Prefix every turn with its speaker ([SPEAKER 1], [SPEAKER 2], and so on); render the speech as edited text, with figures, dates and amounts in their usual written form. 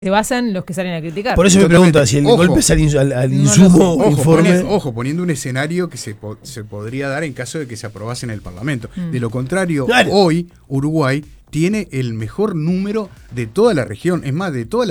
[SPEAKER 1] se basan los que salen a criticar.
[SPEAKER 2] Por eso me pregunta si el golpe es al insumo informe.
[SPEAKER 3] Poniendo un escenario que se podría dar en caso de que se aprobase en el Parlamento. De lo contrario,
[SPEAKER 2] Claro.
[SPEAKER 3] hoy Uruguay tiene el mejor número de toda la región, es más, de toda la